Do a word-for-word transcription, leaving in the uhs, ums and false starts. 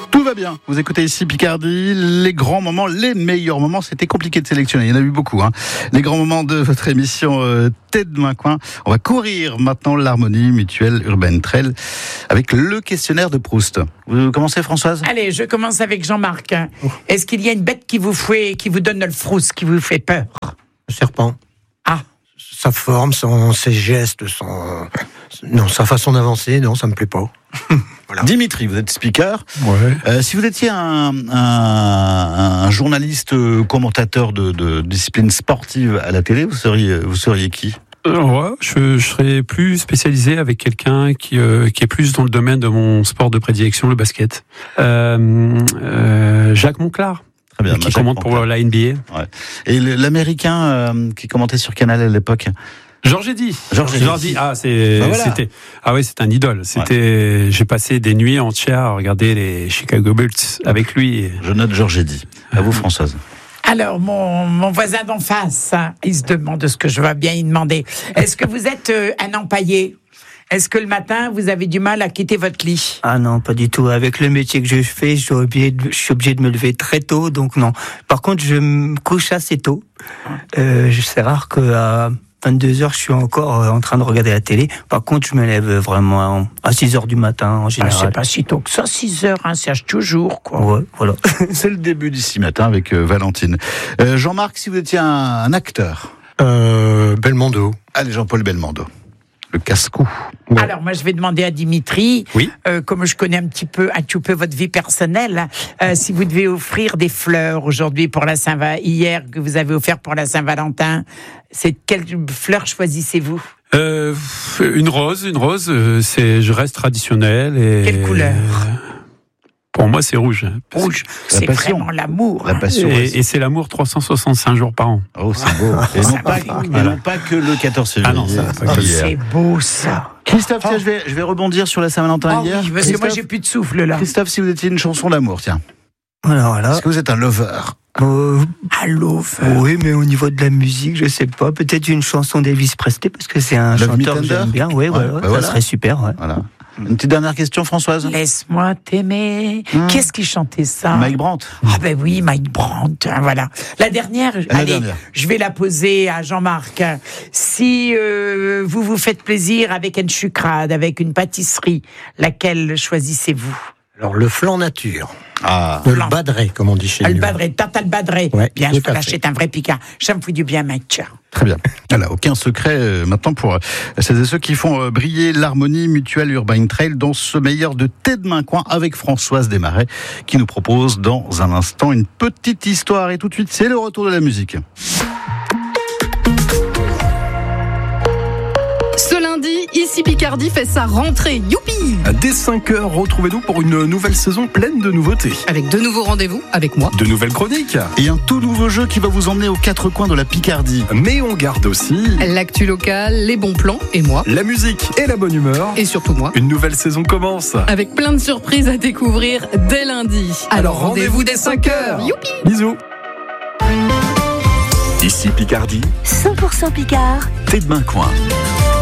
Tout va bien. Vous écoutez ici Picardie, les grands moments, les meilleurs moments. C'était compliqué de sélectionner. Il y en a eu beaucoup. Hein. Les grands moments de votre émission euh, Tête de main coin. On va courir maintenant l'harmonie mutuelle Urban Trail avec le questionnaire de Proust. Vous commencez, Françoise ? Allez, je commence avec Jean-Marc. Est-ce qu'il y a une bête qui vous fait, qui vous donne le frousse, qui vous fait peur ? Le serpent. Ah. Sa forme, son, ses gestes, son, non, sa façon d'avancer, non, ça me plaît pas. Voilà. Dimitri, vous êtes speaker. Ouais. Euh, si vous étiez un, un, un journaliste commentateur de, de discipline sportive à la télé, vous seriez, vous seriez qui ? Euh, ouais, je, je serais plus spécialisé avec quelqu'un qui, euh, qui est plus dans le domaine de mon sport de prédilection, le basket. Euh, euh, Jacques Monclar. Très bien, qui commente pour la N B A. Ouais. Et l'Américain euh, qui commentait sur Canal à l'époque. Georges Eddy. Georges Eddy. Ah, c'est, ben voilà. c'était, ah oui, c'est un idole. C'était, ouais. J'ai passé des nuits entières à regarder les Chicago Bulls avec lui. Je note Georges Eddy. À vous, Françoise. Alors, mon, mon voisin d'en face, hein, il se demande ce que je vais bien y demander. Est-ce que vous êtes euh, un empaillé ? Est-ce que le matin, vous avez du mal à quitter votre lit ? Ah non, pas du tout. Avec le métier que je fais, je suis obligé de, je suis obligé de me lever très tôt, donc non. Par contre, je me couche assez tôt. Euh, c'est rare qu'à vingt-deux heures, je suis encore en train de regarder la télé. Par contre, je me lève vraiment à six heures du matin, en général. Ah, c'est pas si tôt que ça, six heures, hein, c'est toujours, quoi. Ouais, voilà. C'est le début d'ici matin avec euh, Valentine. Euh, Jean-Marc, si vous étiez un, un acteur. Euh, Belmondo. Allez, Jean-Paul Belmondo. Le casse-cou. Ouais. Alors, moi, je vais demander à Dimitri, oui. euh, comme je connais un petit peu, un petit peu votre vie personnelle, euh, si vous devez offrir des fleurs aujourd'hui pour la Saint-Valentin, hier que vous avez offert pour la Saint-Valentin, c'est quelle fleur choisissez-vous ? euh, Une rose, une rose. Euh, c'est, je reste traditionnel. Et, quelle couleur ? Pour moi, c'est rouge. Rouge, c'est passion. vraiment l'amour. La passion. Et, et c'est l'amour trois cent soixante-cinq jours par an. Oh, c'est beau. Et non, pas, et non pas que le quatorze février. Ah non, ça, Oh, c'est beau, ça. Christophe, tiens, je vais, je vais rebondir sur la Saint-Valentin oh, hier. Oui, parce que moi, j'ai plus de souffle, là. Christophe, si vous étiez une chanson d'amour, tiens. Voilà, voilà. Est-ce que vous êtes un lover ? Euh, Un lover. Oui, mais au niveau de la musique, je sais pas. Peut-être une chanson d'Elvis Presley, parce que c'est un Love chanteur Me que Tender ? j'aime bien. Oui, Ouais, voilà, bah ça voilà. serait super. Ouais. Voilà. Une petite dernière question, Françoise ? Laisse-moi t'aimer. Mmh. Qu'est-ce qui chantait ça ? Mike Brandt. Ah ben oui, Mike Brandt, hein, voilà. La dernière, La allez, dernière. je vais la poser à Jean-Marc. Si euh, vous vous faites plaisir avec une chucrade, avec une pâtisserie, laquelle choisissez-vous ? Alors, le flan nature. Ah. Le Flan. badré, comme on dit chez Le nous. badré, tarte al badré. Ouais, bien, tout je peux à lâcher fait. un vrai picard. Ça me fait du bien, mec. Très bien. Voilà, aucun secret euh, maintenant pour euh, celles et ceux qui font euh, briller l'harmonie mutuelle Urban Trail dans ce meilleur de Tête de main coin avec Françoise Desmarais qui nous propose dans un instant une petite histoire. Et tout de suite, c'est le retour de la musique. Ce lundi, ici Picardie fait sa rentrée. Youpi! Dès cinq heures, retrouvez-nous pour une nouvelle saison pleine de nouveautés. Avec de nouveaux rendez-vous, avec moi. De nouvelles chroniques. Et un tout nouveau jeu qui va vous emmener aux quatre coins de la Picardie. Mais on garde aussi L'actu locale, les bons plans et moi. la musique et la bonne humeur. Et surtout moi. Une nouvelle saison commence. Avec plein de surprises à découvrir dès lundi. Alors rendez-vous dès cinq heures. Youpi! Bisous. Ici Picardie, cent pour cent Picard. Tête de main coin.